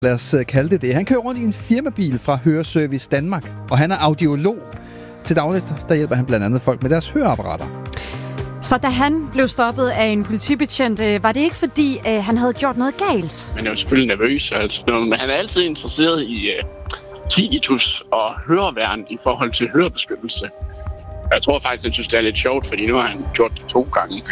Lad os kalde det det. Han kører rundt i en firmabil fra Høreservice Danmark, og han er audiolog. Til dagligt, der hjælper han blandt andet folk med deres høreapparater. Så da han blev stoppet af en politibetjent, var det ikke fordi, han havde gjort noget galt? Men jeg er jo selvfølgelig nervøs, men han er altid interesseret i tinnitus og høreværn i forhold til hørebeskyttelse. Jeg tror faktisk, jeg synes, det er lidt sjovt, fordi nu har han gjort det 2 gange.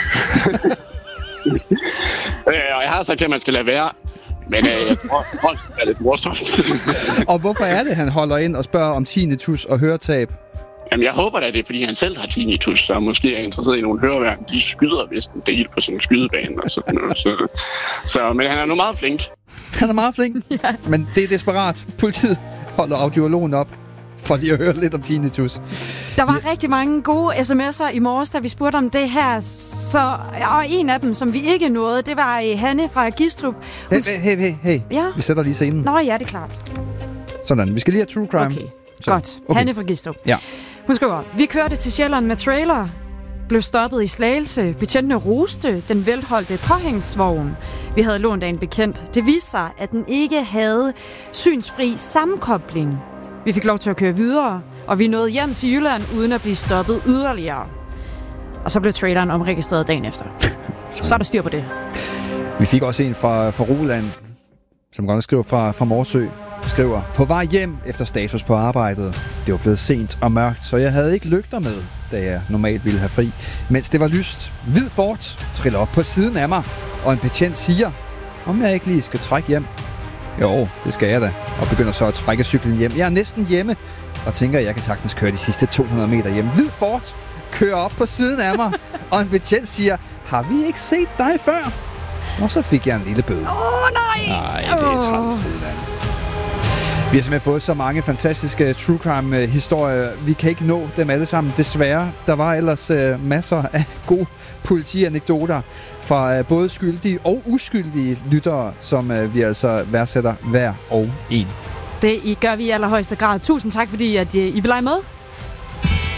Og jeg har sagt, at man skal lade være. Men jeg tror, det er lidt morsomt. Og hvorfor er det, han holder ind og spørger om tinnitus og høretab? Jamen, jeg håber da, det er, fordi han selv har tinnitus, så måske er interesseret i nogle høreværn. De skyder vist en del på sådan en skydebane og sådan noget. Så, men han er nu meget flink. Han er meget flink, ja. Men det er desperat. Politiet holder audiologen op for lige at høre lidt om tinnitus. Der var rigtig mange gode sms'er i morges, da vi spurgte om det her. Og en af dem, som vi ikke nåede, det var Hanne fra Gistrup. Hey. Ja? Vi sætter lige scenen. Nå ja, det er klart. Sådan, vi skal lige have true crime. Okay, godt. Okay. Hanne fra Gistrup. Ja. Hun skriver, vi kørte til Sjælland med trailer, blev stoppet i Slagelse. Betjentene roste den velholdte påhængsvogn. Vi havde lånt af en bekendt. Det viste sig, at den ikke havde synsfri sammenkobling. Vi fik lov til at køre videre, og vi nåede hjem til Jylland uden at blive stoppet yderligere. Og så blev traileren omregistreret dagen efter. Så er der styr på det. Vi fik også en fra Roland, som godt skriver fra Morsø. Skriver, på vej hjem efter status på arbejdet. Det var blevet sent og mørkt, så jeg havde ikke lygter med, da jeg normalt ville have fri. Mens det var lyst, hvid Ford triller op på siden af mig, og en betjent siger, om jeg ikke lige skal trække hjem. Jo, det skal jeg da, og begynder så at trække cyklen hjem. Jeg er næsten hjemme, og tænker, at jeg kan sagtens køre de sidste 200 meter hjem. Hvid Ford kører op på siden af mig, og en betjent siger, har vi ikke set dig før? Og så fik jeg en lille bøde. Nej! Nej, det er træls. Vi har simpelthen fået så mange fantastiske true crime historier. Vi kan ikke nå dem alle sammen, desværre. Der var ellers masser af gode politianekdoter fra både skyldige og uskyldige lyttere, som vi altså værdsætter hver og en. Det gør vi i allerhøjeste grad. Tusind tak, fordi at I vil lege med.